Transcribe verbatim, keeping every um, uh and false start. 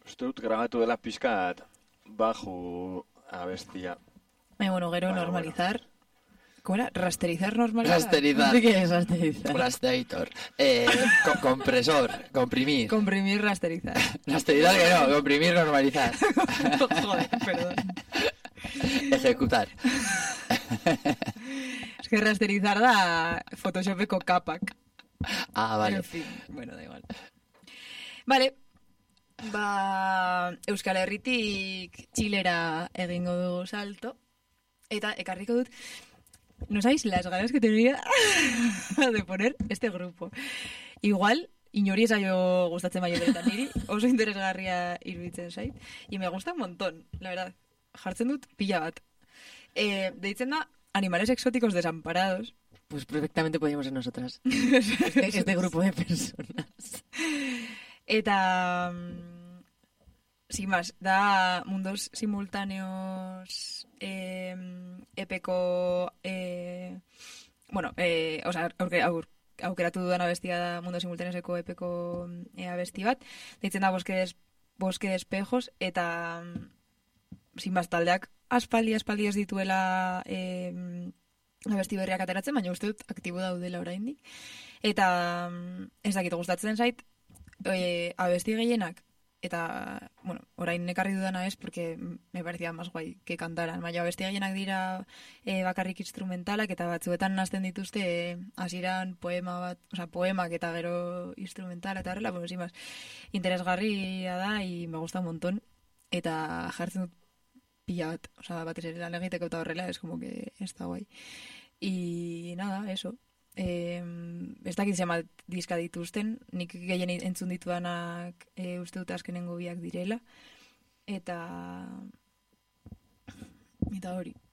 Uste dut grabatu dela pizkat baju abestia. Baina, bueno, gero Bueno, normalizar. ¿Cómo era? ¿Rasterizar, normalizar? Rasterizar. No sé qué es rasterizar. Rasterator. Eh, co- compresor. Comprimir. Comprimir, rasterizar. Rasterizar que no. Comprimir, normalizar. Joder, perdón. Ejecutar. Es que rasterizar da Photoshopeko kapak. Ah, vale. En fin, bueno, da igual. Vale. Ba, Euskal Herritik Txilera egingo dugu salto. Eta ekarriko dut, no sabéis las ganas que tenía de poner este grupo. Igual, inori esaio gustatzen baino eta niri, oso interesgarria iruditzen zait. Y me gusta un montón, la verdad. Jartzen dut pila bat. Eh, deitzen da Animales Exóticos Desamparados. Pues perfectamente podríamos ser nosotras. Este, este grupo de personas. Eta, mm, sin más, da mundos simultáneos eh, epeko, eh, bueno, eh, o sea, aurke, aur, aukeratu dudan abestia da mundos simultáneoseko epeko eh, abesti bat, deitzen da Bosque de, Bosque de Espejos, eta, sin más, taldeak aspaldi, aspaldi ez dituela eh, abesti berriak ateratzen, baina uste dut aktibo daudela oraindik. Eta ez dakit gustatzen zait, e, abesti gehienak, eta, bueno, orain nekarri dudana ez, porque me parecía más guai que cantaran. Baina abesti gehienak dira e, bakarrik instrumentalak, eta batzuetan nazten dituzte e, hasieran poema bat, oza, poemak eta gero instrumental, eta horrela, bueno, sin más, interesgarria da, y me gusta un montón, eta jartzen dut pila bat, oza, batez ere lan egiteko eta horrela, es como que está guai. Y nada, eso. Eh, ez dakit zema diska dituzten, nik gehien entzun ditudanak e, uste dut azkenengo biak direla. Eta... Eta hori.